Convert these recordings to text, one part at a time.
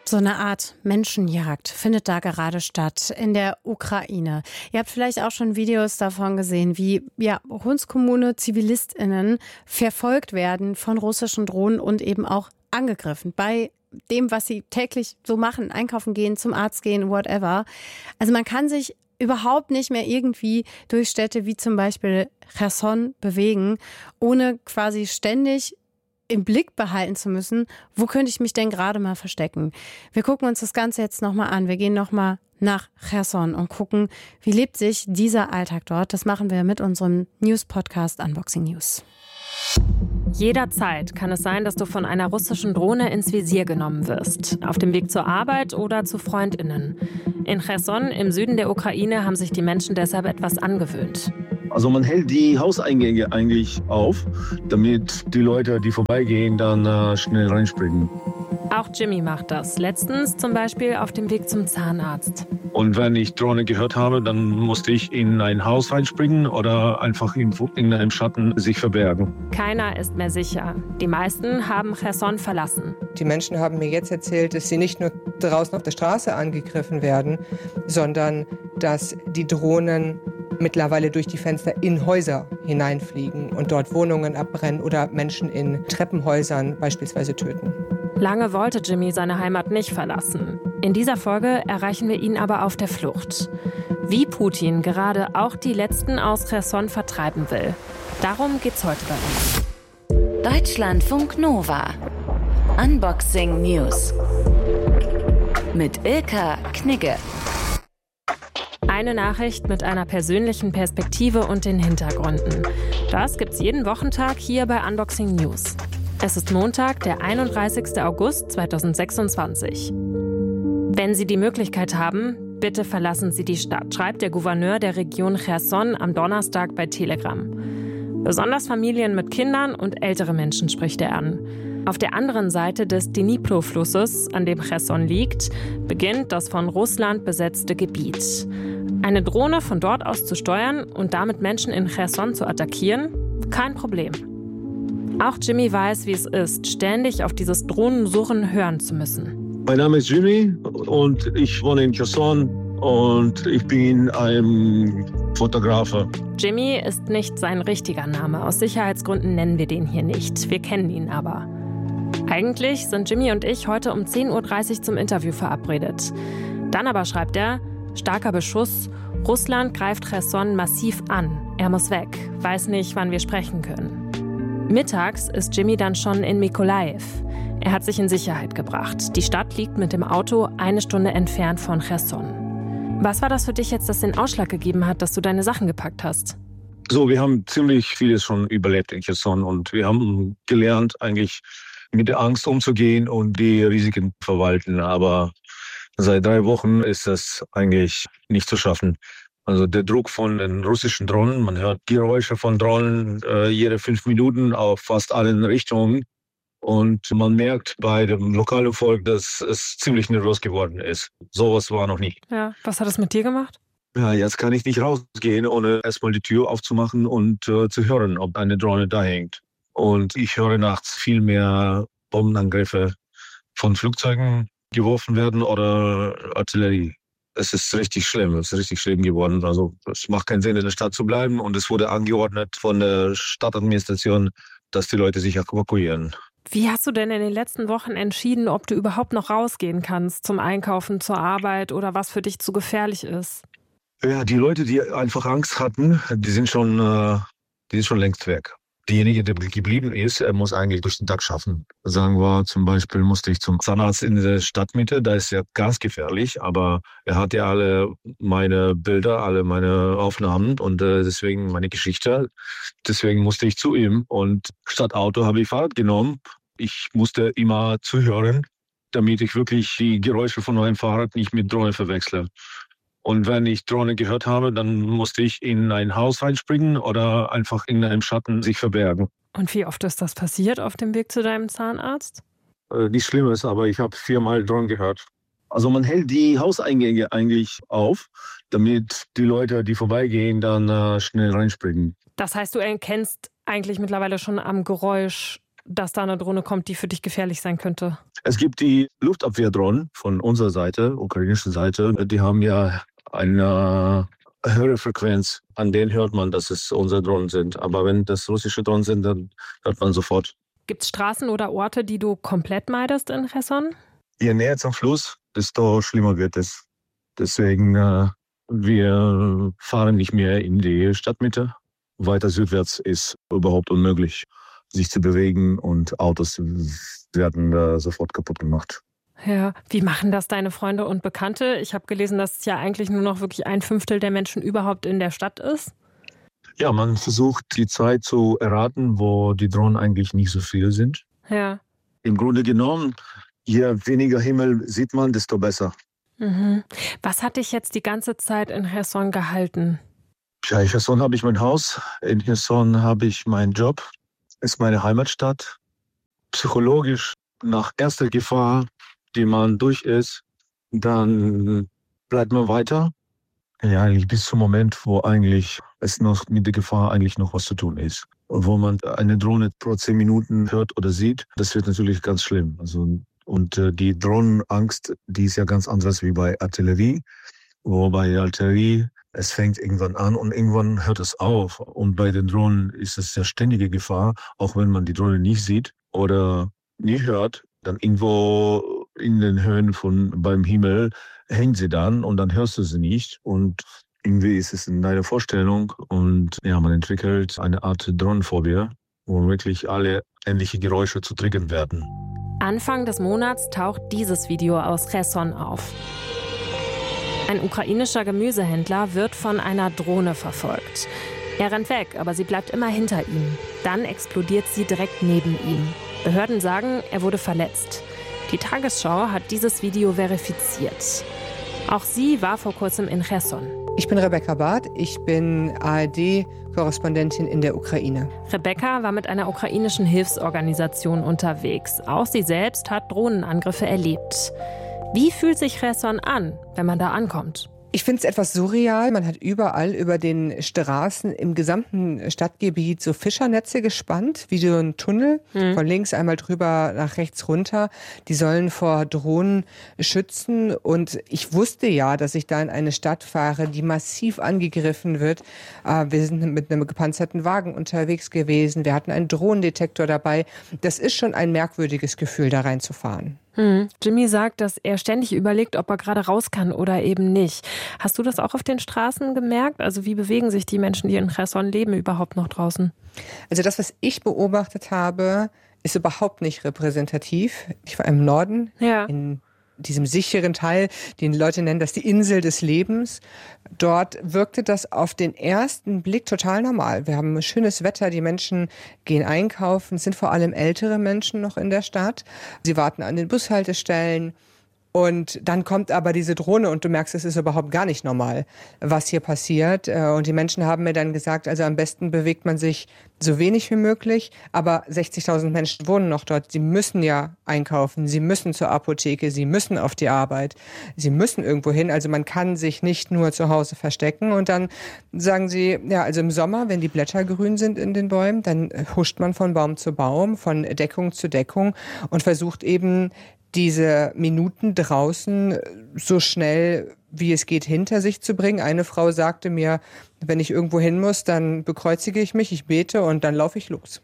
So eine Art Menschenjagd findet da gerade statt in der Ukraine. Ihr habt vielleicht auch schon Videos davon gesehen, wie Hundskommunen, ZivilistInnen verfolgt werden von russischen Drohnen und eben auch angegriffen bei dem, was sie täglich so machen, einkaufen gehen, zum Arzt gehen, whatever. Also man kann sich überhaupt nicht mehr irgendwie durch Städte wie zum Beispiel Cherson bewegen, ohne quasi ständig im Blick behalten zu müssen, wo könnte ich mich denn gerade mal verstecken? Wir gucken uns das Ganze jetzt nochmal an. Wir gehen nochmal nach Cherson und gucken, wie lebt sich dieser Alltag dort. Das machen wir mit unserem News-Podcast Unboxing News. Jederzeit kann es sein, dass du von einer russischen Drohne ins Visier genommen wirst. Auf dem Weg zur Arbeit oder zu FreundInnen. In Cherson im Süden der Ukraine haben sich die Menschen deshalb etwas angewöhnt. Also man hält die Hauseingänge eigentlich auf, damit die Leute, die vorbeigehen, dann schnell reinspringen. Auch Jimmy macht das. Letztens zum Beispiel auf dem Weg zum Zahnarzt. Und wenn ich Drohne gehört habe, dann musste ich in ein Haus reinspringen oder einfach in einem Schatten sich verbergen. Keiner ist mehr sicher. Die meisten haben Cherson verlassen. Die Menschen haben mir jetzt erzählt, dass sie nicht nur draußen auf der Straße angegriffen werden, sondern dass die Drohnen mittlerweile durch die Fenster in Häuser hineinfliegen und dort Wohnungen abbrennen oder Menschen in Treppenhäusern beispielsweise töten. Lange wollte Jimmy seine Heimat nicht verlassen. In dieser Folge erreichen wir ihn aber auf der Flucht. Wie Putin gerade auch die Letzten aus Cherson vertreiben will. Darum geht's heute bei uns. Deutschlandfunk Nova. Unboxing News. Mit Ilka Knigge. Eine Nachricht mit einer persönlichen Perspektive und den Hintergründen. Das gibt's jeden Wochentag hier bei Unboxing News. Es ist Montag, der 31. August 2026. Wenn Sie die Möglichkeit haben, bitte verlassen Sie die Stadt, schreibt der Gouverneur der Region Cherson am Donnerstag bei Telegram. Besonders Familien mit Kindern und ältere Menschen spricht er an. Auf der anderen Seite des Dnipro-Flusses, an dem Cherson liegt, beginnt das von Russland besetzte Gebiet. Eine Drohne von dort aus zu steuern und damit Menschen in Cherson zu attackieren? Kein Problem. Auch Jimmy weiß, wie es ist, ständig auf dieses Drohnensurren hören zu müssen. Mein Name ist Jimmy und ich wohne in Cherson und ich bin ein Fotografer. Jimmy ist nicht sein richtiger Name. Aus Sicherheitsgründen nennen wir den hier nicht. Wir kennen ihn aber. Eigentlich sind Jimmy und ich heute um 10.30 Uhr zum Interview verabredet. Dann aber schreibt er, starker Beschuss, Russland greift Cherson massiv an. Er muss weg, weiß nicht, wann wir sprechen können. Mittags ist Jimmy dann schon in Mykolajiw. Er hat sich in Sicherheit gebracht. Die Stadt liegt mit dem Auto 1 Stunde entfernt von Cherson. Was war das für dich jetzt, das den Ausschlag gegeben hat, dass du deine Sachen gepackt hast? So, wir haben ziemlich vieles schon überlebt in Cherson und wir haben gelernt, eigentlich mit der Angst umzugehen und die Risiken verwalten. Aber seit 3 Wochen ist das eigentlich nicht zu schaffen. Also der Druck von den russischen Drohnen, man hört Geräusche von Drohnen jede 5 Minuten auf fast allen Richtungen. Und man merkt bei dem lokalen Volk, dass es ziemlich nervös geworden ist. Sowas war noch nie. Ja, was hat das mit dir gemacht? Ja, jetzt kann ich nicht rausgehen, ohne erstmal die Tür aufzumachen und zu hören, ob eine Drohne da hängt. Und ich höre nachts viel mehr Bombenangriffe von Flugzeugen geworfen werden oder Artillerie. Es ist richtig schlimm, geworden. Also es macht keinen Sinn, in der Stadt zu bleiben. Und es wurde angeordnet von der Stadtadministration, dass die Leute sich evakuieren. Wie hast du denn in den letzten Wochen entschieden, ob du überhaupt noch rausgehen kannst zum Einkaufen, zur Arbeit oder was für dich zu gefährlich ist? Ja, die Leute, die einfach Angst hatten, die sind schon längst weg. Derjenige, der geblieben ist, er muss eigentlich durch den Tag schaffen. Sagen wir zum Beispiel, musste ich zum Zahnarzt in der Stadtmitte, da ist ja ganz gefährlich, aber er hat ja alle meine Bilder, alle meine Aufnahmen und deswegen meine Geschichte. Deswegen musste ich zu ihm und statt Auto habe ich Fahrrad genommen. Ich musste immer zuhören, damit ich wirklich die Geräusche von meinem Fahrrad nicht mit Drohne verwechsle. Und wenn ich Drohne gehört habe, dann musste ich in ein Haus reinspringen oder einfach in einem Schatten sich verbergen. Und wie oft ist das passiert auf dem Weg zu deinem Zahnarzt? Nichts Schlimmes, aber ich habe 4-mal Drohnen gehört. Also man hält die Hauseingänge eigentlich auf, damit die Leute, die vorbeigehen, dann schnell reinspringen. Das heißt, du erkennst eigentlich mittlerweile schon am Geräusch, dass da eine Drohne kommt, die für dich gefährlich sein könnte? Es gibt die Luftabwehrdrohnen von unserer Seite, ukrainischen Seite. Die haben ja eine höhere Frequenz. An denen hört man, dass es unsere Drohnen sind. Aber wenn das russische Drohnen sind, dann hört man sofort. Gibt es Straßen oder Orte, die du komplett meidest in Cherson? Je näher zum Fluss, desto schlimmer wird es. Deswegen, wir fahren nicht mehr in die Stadtmitte. Weiter südwärts ist überhaupt unmöglich, sich zu bewegen, und Autos werden sofort kaputt gemacht. Ja, wie machen das deine Freunde und Bekannte? Ich habe gelesen, dass es ja eigentlich nur noch wirklich 1/5 der Menschen überhaupt in der Stadt ist. Ja, man versucht die Zeit zu erraten, wo die Drohnen eigentlich nicht so viele sind. Ja. Im Grunde genommen, je weniger Himmel sieht man, desto besser. Mhm. Was hat dich jetzt die ganze Zeit in Cherson gehalten? Ja, in Cherson habe ich mein Haus, in Cherson habe ich meinen Job, ist meine Heimatstadt. Psychologisch, nach erster Gefahr, die man durch ist, dann bleibt man weiter. Ja, eigentlich bis zum Moment, wo eigentlich es noch mit der Gefahr eigentlich noch was zu tun ist. Und wo man eine Drohne pro 10 Minuten hört oder sieht, das wird natürlich ganz schlimm. Und die Drohnenangst, die ist ja ganz anders wie bei Artillerie. Wo bei Artillerie, es fängt irgendwann an und irgendwann hört es auf. Und bei den Drohnen ist es ja ständige Gefahr, auch wenn man die Drohne nicht sieht oder nicht hört. Dann irgendwo in den Höhen beim Himmel hängt sie dann und dann hörst du sie nicht. Und irgendwie ist es in deiner Vorstellung und ja, man entwickelt eine Art Drohnenphobie, wo wirklich alle ähnliche Geräusche zu triggern werden. Anfang des Monats taucht dieses Video aus Cherson auf. Ein ukrainischer Gemüsehändler wird von einer Drohne verfolgt. Er rennt weg, aber sie bleibt immer hinter ihm. Dann explodiert sie direkt neben ihm. Behörden sagen, er wurde verletzt. Die Tagesschau hat dieses Video verifiziert. Auch sie war vor kurzem in Cherson. Ich bin Rebecca Barth, ich bin ARD-Korrespondentin in der Ukraine. Rebecca war mit einer ukrainischen Hilfsorganisation unterwegs. Auch sie selbst hat Drohnenangriffe erlebt. Wie fühlt sich Cherson an, wenn man da ankommt? Ich finde es etwas surreal. Man hat überall über den Straßen im gesamten Stadtgebiet so Fischernetze gespannt, wie so ein Tunnel, von links einmal drüber nach rechts runter. Die sollen vor Drohnen schützen. Und ich wusste ja, dass ich da in eine Stadt fahre, die massiv angegriffen wird. Wir sind mit einem gepanzerten Wagen unterwegs gewesen. Wir hatten einen Drohnendetektor dabei. Das ist schon ein merkwürdiges Gefühl, da reinzufahren. Jimmy sagt, dass er ständig überlegt, ob er gerade raus kann oder eben nicht. Hast du das auch auf den Straßen gemerkt? Also wie bewegen sich die Menschen, die in Cherson leben, überhaupt noch draußen? Also das, was ich beobachtet habe, ist überhaupt nicht repräsentativ. Ich war im Norden, in diesem sicheren Teil, den Leute nennen das die Insel des Lebens. Dort wirkte das auf den ersten Blick total normal. Wir haben schönes Wetter, die Menschen gehen einkaufen, es sind vor allem ältere Menschen noch in der Stadt. Sie warten an den Bushaltestellen. Und dann kommt aber diese Drohne und du merkst, es ist überhaupt gar nicht normal, was hier passiert. Und die Menschen haben mir dann gesagt, also am besten bewegt man sich so wenig wie möglich. Aber 60.000 Menschen wohnen noch dort. Sie müssen ja einkaufen, sie müssen zur Apotheke, sie müssen auf die Arbeit, sie müssen irgendwo hin. Also man kann sich nicht nur zu Hause verstecken. Und dann sagen sie, ja, also im Sommer, wenn die Blätter grün sind in den Bäumen, dann huscht man von Baum zu Baum, von Deckung zu Deckung und versucht eben, diese Minuten draußen so schnell wie es geht hinter sich zu bringen. Eine Frau sagte mir, wenn ich irgendwo hin muss, dann bekreuzige ich mich, ich bete und dann laufe ich los.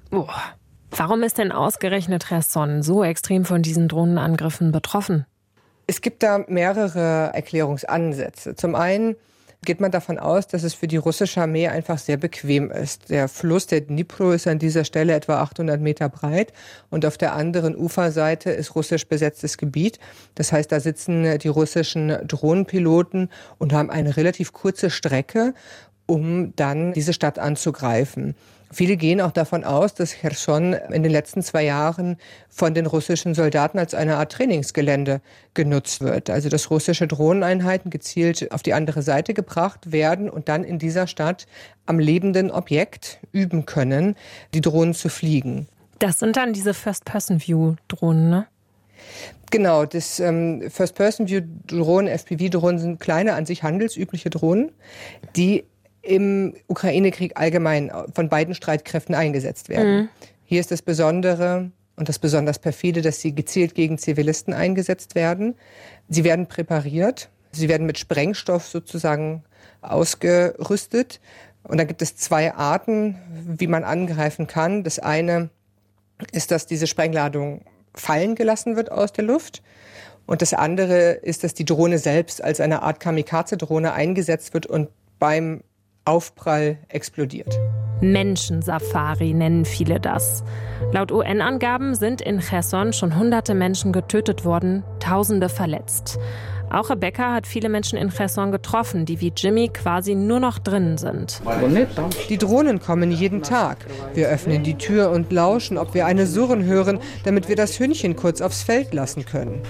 Warum ist denn ausgerechnet Cherson so extrem von diesen Drohnenangriffen betroffen? Es gibt da mehrere Erklärungsansätze. Zum einen geht man davon aus, dass es für die russische Armee einfach sehr bequem ist. Der Fluss, der Dnipro, ist an dieser Stelle etwa 800 Meter breit und auf der anderen Uferseite ist russisch besetztes Gebiet. Das heißt, da sitzen die russischen Drohnenpiloten und haben eine relativ kurze Strecke, um dann diese Stadt anzugreifen. Viele gehen auch davon aus, dass Cherson in den letzten 2 Jahren von den russischen Soldaten als eine Art Trainingsgelände genutzt wird. Also dass russische Drohneneinheiten gezielt auf die andere Seite gebracht werden und dann in dieser Stadt am lebenden Objekt üben können, die Drohnen zu fliegen. Das sind dann diese First-Person-View-Drohnen, ne? Genau, das First-Person-View-Drohnen, FPV-Drohnen sind kleine, an sich handelsübliche Drohnen, die im Ukraine-Krieg allgemein von beiden Streitkräften eingesetzt werden. Hier ist das Besondere und das besonders perfide, dass sie gezielt gegen Zivilisten eingesetzt werden. Sie werden präpariert, sie werden mit Sprengstoff sozusagen ausgerüstet. Und da gibt es 2 Arten, wie man angreifen kann. Das eine ist, dass diese Sprengladung fallen gelassen wird aus der Luft. Und das andere ist, dass die Drohne selbst als eine Art Kamikaze-Drohne eingesetzt wird und beim Aufprall explodiert. Menschensafari nennen viele das. Laut UN-Angaben sind in Cherson schon hunderte Menschen getötet worden, Tausende verletzt. Auch Rebecca hat viele Menschen in Cherson getroffen, die wie Jimmy quasi nur noch drinnen sind. Die Drohnen kommen jeden Tag. Wir öffnen die Tür und lauschen, ob wir eine Surren hören, damit wir das Hündchen kurz aufs Feld lassen können.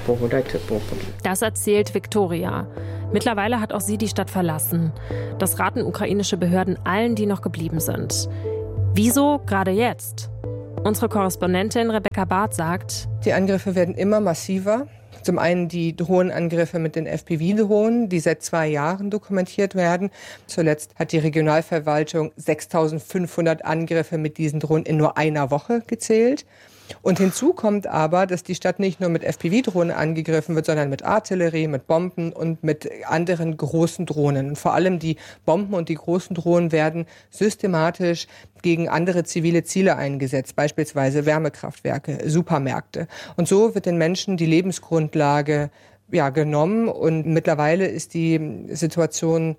Das erzählt Victoria. Mittlerweile hat auch sie die Stadt verlassen. Das raten ukrainische Behörden allen, die noch geblieben sind. Wieso gerade jetzt? Unsere Korrespondentin Rebecca Barth sagt: Die Angriffe werden immer massiver. Zum einen die Drohnenangriffe mit den FPV-Drohnen, die seit 2 Jahren dokumentiert werden. Zuletzt hat die Regionalverwaltung 6.500 Angriffe mit diesen Drohnen in nur einer Woche gezählt. Und hinzu kommt aber, dass die Stadt nicht nur mit FPV-Drohnen angegriffen wird, sondern mit Artillerie, mit Bomben und mit anderen großen Drohnen. Und vor allem die Bomben und die großen Drohnen werden systematisch gegen andere zivile Ziele eingesetzt, beispielsweise Wärmekraftwerke, Supermärkte. Und so wird den Menschen die Lebensgrundlage genommen. Und mittlerweile ist die Situation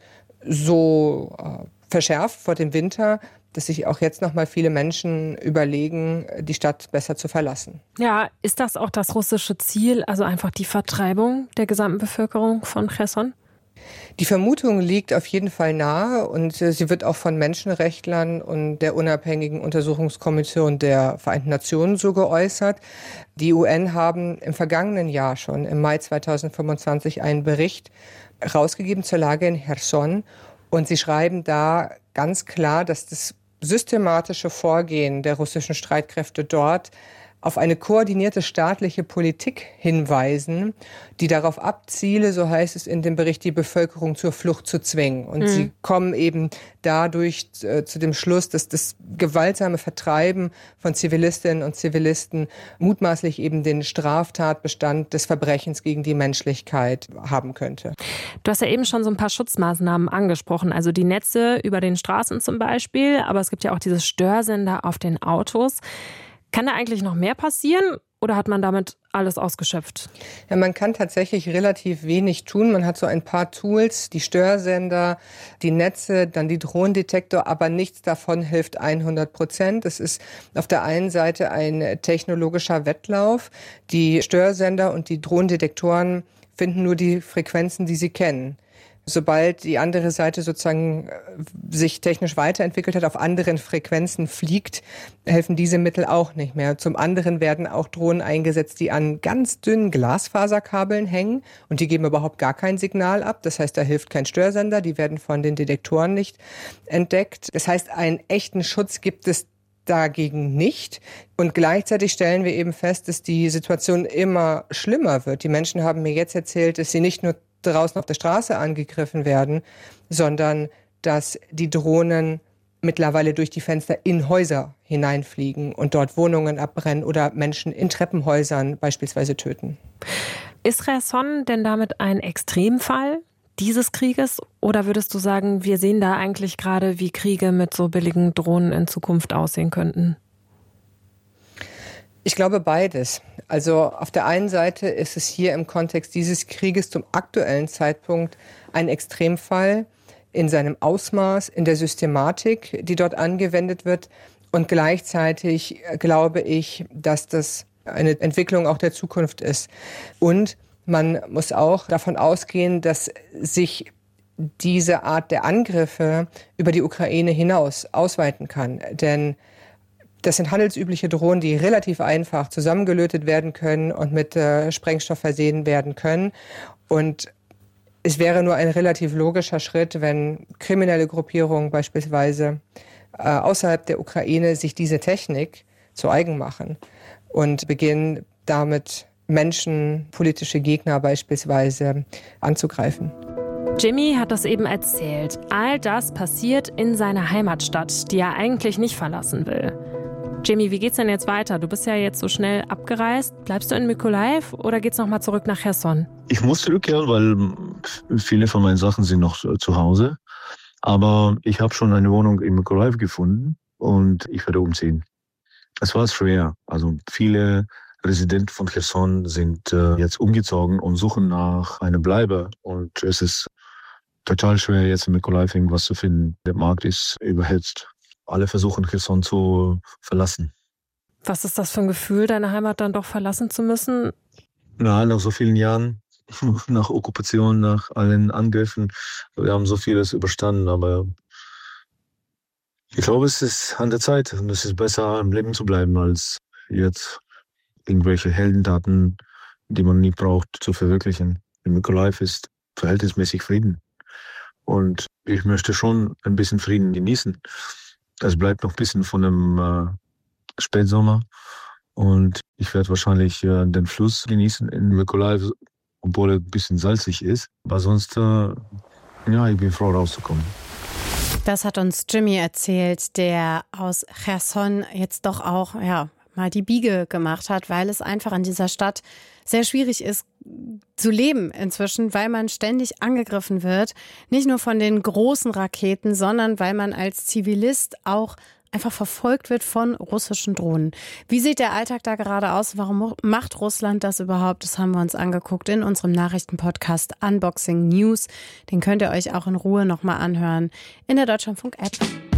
so verschärft vor dem Winter, dass sich auch jetzt noch mal viele Menschen überlegen, die Stadt besser zu verlassen. Ja, ist das auch das russische Ziel, also einfach die Vertreibung der gesamten Bevölkerung von Cherson? Die Vermutung liegt auf jeden Fall nahe und sie wird auch von Menschenrechtlern und der unabhängigen Untersuchungskommission der Vereinten Nationen so geäußert. Die UN haben im vergangenen Jahr schon, im Mai 2025, einen Bericht rausgegeben zur Lage in Cherson. Und sie schreiben da ganz klar, dass das systematische Vorgehen der russischen Streitkräfte dort auf eine koordinierte staatliche Politik hinweisen, die darauf abziele, so heißt es in dem Bericht, die Bevölkerung zur Flucht zu zwingen. Und sie kommen eben dadurch zu dem Schluss, dass das gewaltsame Vertreiben von Zivilistinnen und Zivilisten mutmaßlich eben den Straftatbestand des Verbrechens gegen die Menschlichkeit haben könnte. Du hast ja eben schon so ein paar Schutzmaßnahmen angesprochen, also die Netze über den Straßen zum Beispiel, aber es gibt ja auch diese Störsender auf den Autos. Kann da eigentlich noch mehr passieren oder hat man damit alles ausgeschöpft? Ja, man kann tatsächlich relativ wenig tun. Man hat so ein paar Tools, die Störsender, die Netze, dann die Drohnendetektor, aber nichts davon hilft 100%. Es ist auf der einen Seite ein technologischer Wettlauf. Die Störsender und die Drohnendetektoren finden nur die Frequenzen, die sie kennen. Sobald die andere Seite sozusagen sich technisch weiterentwickelt hat, auf anderen Frequenzen fliegt, helfen diese Mittel auch nicht mehr. Zum anderen werden auch Drohnen eingesetzt, die an ganz dünnen Glasfaserkabeln hängen und die geben überhaupt gar kein Signal ab. Das heißt, da hilft kein Störsender, die werden von den Detektoren nicht entdeckt. Das heißt, einen echten Schutz gibt es dagegen nicht. Und gleichzeitig stellen wir eben fest, dass die Situation immer schlimmer wird. Die Menschen haben mir jetzt erzählt, dass sie nicht nur draußen auf der Straße angegriffen werden, sondern dass die Drohnen mittlerweile durch die Fenster in Häuser hineinfliegen und dort Wohnungen abbrennen oder Menschen in Treppenhäusern beispielsweise töten. Ist Cherson denn damit ein Extremfall dieses Krieges? Oder würdest du sagen, wir sehen da eigentlich gerade, wie Kriege mit so billigen Drohnen in Zukunft aussehen könnten? Ich glaube beides. Also auf der einen Seite ist es hier im Kontext dieses Krieges zum aktuellen Zeitpunkt ein Extremfall in seinem Ausmaß, in der Systematik, die dort angewendet wird. Und gleichzeitig glaube ich, dass das eine Entwicklung auch der Zukunft ist. Und man muss auch davon ausgehen, dass sich diese Art der Angriffe über die Ukraine hinaus ausweiten kann. Denn das sind handelsübliche Drohnen, die relativ einfach zusammengelötet werden können und mit Sprengstoff versehen werden können. Und es wäre nur ein relativ logischer Schritt, wenn kriminelle Gruppierungen beispielsweise außerhalb der Ukraine sich diese Technik zu eigen machen und beginnen damit Menschen, politische Gegner beispielsweise anzugreifen. Jimmy hat das eben erzählt. All das passiert in seiner Heimatstadt, die er eigentlich nicht verlassen will. Jimmy, wie geht's denn jetzt weiter? Du bist ja jetzt so schnell abgereist. Bleibst du in Mykolaiv oder geht's nochmal zurück nach Cherson? Ich muss zurückkehren, weil viele von meinen Sachen sind noch zu Hause. Aber ich habe schon eine Wohnung in Mykolaiv gefunden und ich werde umziehen. Es war schwer. Also viele Residenten von Cherson sind jetzt umgezogen und suchen nach einer Bleibe. Und es ist total schwer, jetzt in Mykolaiv irgendwas zu finden. Der Markt ist überhitzt. Alle versuchen, Cherson zu verlassen. Was ist das für ein Gefühl, deine Heimat dann doch verlassen zu müssen? Nach so vielen Jahren, nach Okkupation, nach allen Angriffen, wir haben so vieles überstanden, aber ich glaube, es ist an der Zeit und es ist besser, am Leben zu bleiben, als jetzt irgendwelche Heldentaten, die man nie braucht, zu verwirklichen. In Mykolaiv ist verhältnismäßig Frieden und ich möchte schon ein bisschen Frieden genießen. Es bleibt noch ein bisschen von dem Spätsommer und ich werde wahrscheinlich den Fluss genießen in Mykolaiv, obwohl er ein bisschen salzig ist. Aber sonst, ich bin froh, rauszukommen. Das hat uns Jimmy erzählt, der aus Cherson jetzt doch auch mal die Biege gemacht hat, weil es einfach in dieser Stadt sehr schwierig ist zu leben inzwischen, weil man ständig angegriffen wird. Nicht nur von den großen Raketen, sondern weil man als Zivilist auch einfach verfolgt wird von russischen Drohnen. Wie sieht der Alltag da gerade aus? Warum macht Russland das überhaupt? Das haben wir uns angeguckt in unserem Nachrichtenpodcast Unboxing News. Den könnt ihr euch auch in Ruhe nochmal anhören in der Deutschlandfunk-App.